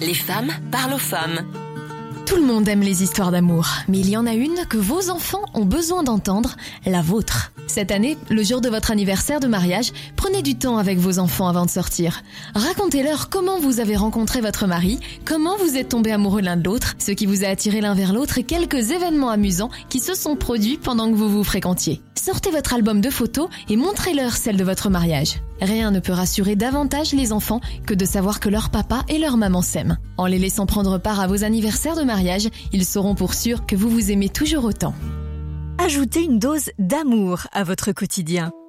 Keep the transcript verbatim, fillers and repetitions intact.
Les femmes parlent aux femmes. Tout le monde aime les histoires d'amour, mais il y en a une que vos enfants ont besoin d'entendre, la vôtre. Cette année, le jour de votre anniversaire de mariage, prenez du temps avec vos enfants avant de sortir. Racontez-leur comment vous avez rencontré votre mari, comment vous êtes tombés amoureux l'un de l'autre, ce qui vous a attiré l'un vers l'autre et quelques événements amusants qui se sont produits pendant que vous vous fréquentiez. Sortez votre album de photos et montrez-leur celle de votre mariage. Rien ne peut rassurer davantage les enfants que de savoir que leur papa et leur maman s'aiment. En les laissant prendre part à vos anniversaires de mariage, ils sauront pour sûr que vous vous aimez toujours autant. Ajoutez une dose d'amour à votre quotidien.